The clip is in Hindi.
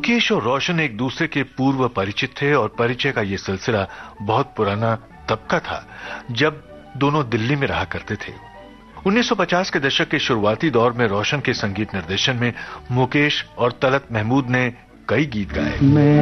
मुकेश और रोशन एक दूसरे के पूर्व परिचित थे और परिचय का ये सिलसिला बहुत पुराना तब का था जब दोनों दिल्ली में रहा करते थे। 1950 के दशक के शुरुआती दौर में रोशन के संगीत निर्देशन में मुकेश और तलत महमूद ने कई गीत गाए।